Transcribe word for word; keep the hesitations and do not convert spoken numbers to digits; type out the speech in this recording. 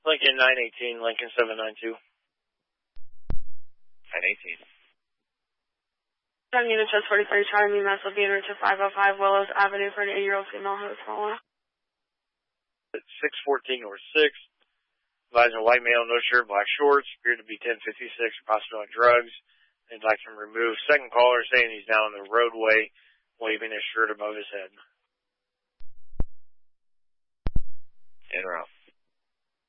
Lincoln nine eighteen, Lincoln seven nine two. nine eighteen. Seven unit chest forty-three, Charlie Mass will be en route to five oh five Willows Avenue for an eight-year-old female who is fallen. six fourteen or six. Advising a white male, no shirt, black shorts, appeared to be ten fifty-six, possibly on drugs. They'd like him removed. Second caller saying he's down the roadway, waving his shirt above his head. En route.